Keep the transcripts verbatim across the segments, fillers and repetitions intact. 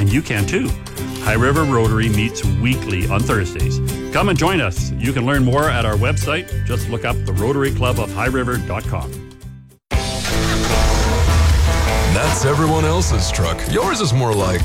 and you can too. High River Rotary meets weekly on Thursdays. Come and join us. You can learn more at our website. Just look up the Rotary Club of High River dot com. That's everyone else's truck. Yours is more like...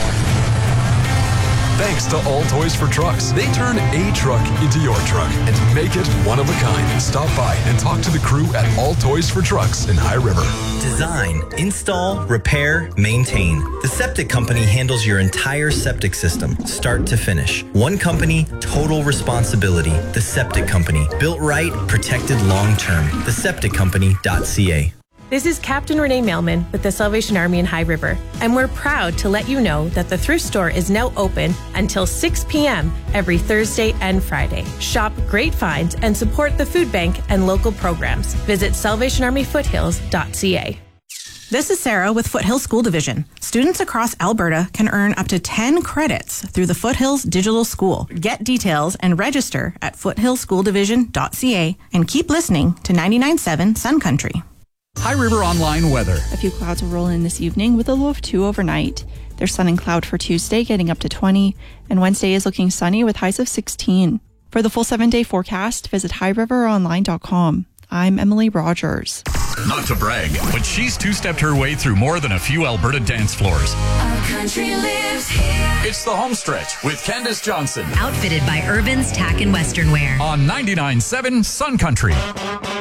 Thanks to All Toys for Trucks. They turn a truck into your truck and make it one of a kind. Stop by and talk to the crew at All Toys for Trucks in High River. Design, install, repair, maintain. The Septic Company handles your entire septic system, start to finish. One company, total responsibility. The Septic Company. Built right, protected long term. the septic company dot c a. This is Captain Renee Mailman with the Salvation Army in High River, and we're proud to let you know that the thrift store is now open until six p.m. every Thursday and Friday. Shop great finds and support the food bank and local programs. Visit salvation army foothills dot c a. This is Sarah with Foothills School Division. Students across Alberta can earn up to ten credits through the Foothills Digital School. Get details and register at foothills school division dot c a and keep listening to ninety-nine point seven Sun Country. High River Online weather. A few clouds will roll in this evening with a low of two overnight. There's sun and cloud for Tuesday, getting up to twenty, and Wednesday is looking sunny with highs of sixteen. For the full seven-day forecast, visit high river online dot com. I'm Emily Rogers. Not to brag, but she's two-stepped her way through more than a few Alberta dance floors. Our country lives here. It's the home stretch with Candace Johnson. Outfitted by Irvin's Tack and Western Wear. On ninety-nine point seven Sun Country.